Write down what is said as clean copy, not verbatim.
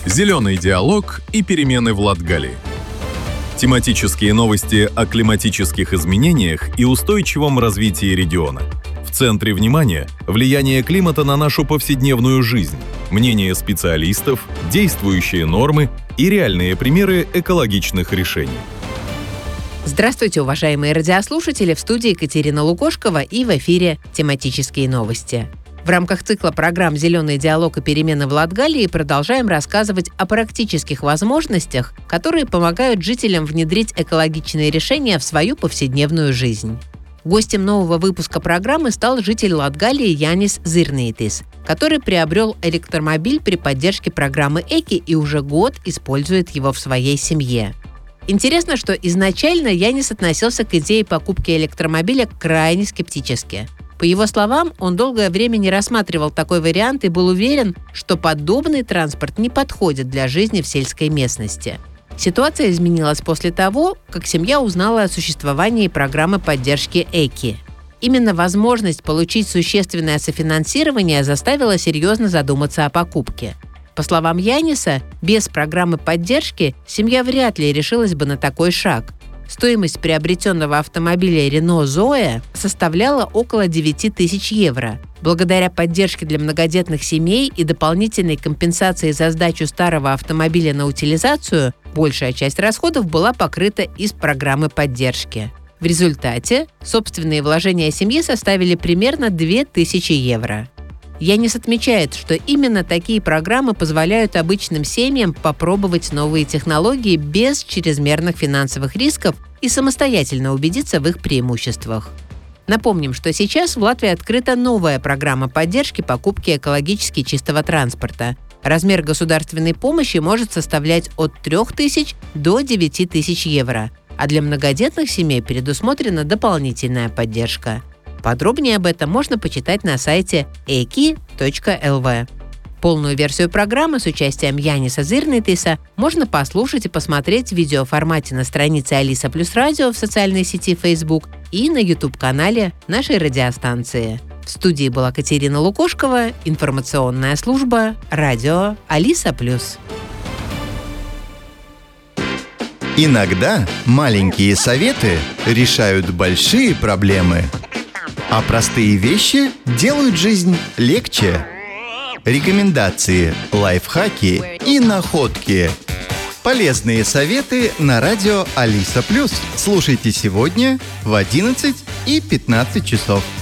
Зеленый диалог и перемены в Латгалии. Тематические новости о климатических изменениях и устойчивом развитии региона. В центре внимания – влияние климата на нашу повседневную жизнь, мнения специалистов, действующие нормы и реальные примеры экологичных решений. Здравствуйте, уважаемые радиослушатели! В студии Екатерина Лукошкова и в эфире «Тематические новости». В рамках цикла программ «Зеленый диалог и перемены в Латгалии» продолжаем рассказывать о практических возможностях, которые помогают жителям внедрить экологичные решения в свою повседневную жизнь. Гостем нового выпуска программы стал житель Латгалии Янис Зирнейтис, который приобрел электромобиль при поддержке программы ЭКИ и уже год использует его в своей семье. Интересно, что изначально Янис относился к идее покупки электромобиля крайне скептически. По его словам, он долгое время не рассматривал такой вариант и был уверен, что подобный транспорт не подходит для жизни в сельской местности. Ситуация изменилась после того, как семья узнала о существовании программы поддержки ЭКИ. Именно возможность получить существенное софинансирование заставила серьезно задуматься о покупке. По словам Яниса, без программы поддержки семья вряд ли решилась бы на такой шаг. Стоимость приобретенного автомобиля Renault Zoe составляла около 9 тысяч евро. Благодаря поддержке для многодетных семей и дополнительной компенсации за сдачу старого автомобиля на утилизацию, большая часть расходов была покрыта из программы поддержки. В результате собственные вложения семьи составили примерно 2000 евро. Янис отмечает, что именно такие программы позволяют обычным семьям попробовать новые технологии без чрезмерных финансовых рисков и самостоятельно убедиться в их преимуществах. Напомним, что сейчас в Латвии открыта новая программа поддержки покупки экологически чистого транспорта. Размер государственной помощи может составлять от 3000 до 9000 евро, а для многодетных семей предусмотрена дополнительная поддержка. Подробнее об этом можно почитать на сайте eki.lv. Полную версию программы с участием Яниса Зирнейтиса можно послушать и посмотреть в видеоформате на странице Алиса Плюс Радио в социальной сети Facebook и на YouTube-канале нашей радиостанции. В студии была Екатерина Лукошкова, информационная служба «Радио Алиса Плюс». Иногда маленькие советы решают большие проблемы. А простые вещи делают жизнь легче. Рекомендации, лайфхаки и находки. Полезные советы на радио Алиса Плюс. Слушайте сегодня в 11 и 15 часов.